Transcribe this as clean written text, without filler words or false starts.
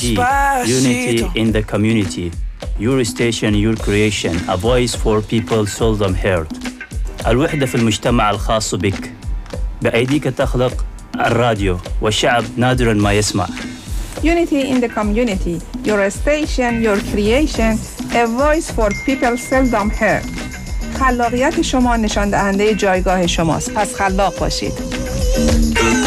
Unity in the community. Your station, your creation. A voice for people seldom heard. الوحدة في المجتمع الخاص بك. بأيديك تخلق الراديو والشعب نادراً ما يسمع. Unity in the community. Your station, your creation. A voice for people seldom heard. خلاقیت شما نشان دهنده جایگاه شماست. پس خلاق باشید.